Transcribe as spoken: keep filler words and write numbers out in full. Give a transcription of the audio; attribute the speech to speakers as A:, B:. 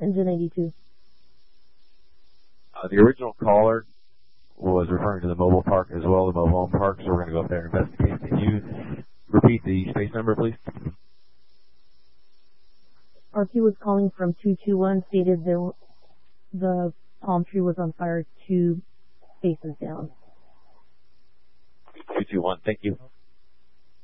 A: Engine eighty-two.
B: Uh, the original caller was referring to the mobile park as well, the mobile home park, so we're going to go up there and investigate. Can you repeat the space number, please?
A: R P was calling from two two one, stated there the palm tree was on fire two spaces down.
B: two two one, thank you.